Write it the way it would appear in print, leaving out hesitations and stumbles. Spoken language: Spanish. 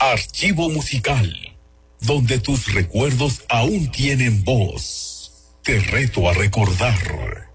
Archivo musical, donde tus recuerdos aún tienen voz. Te reto a recordar.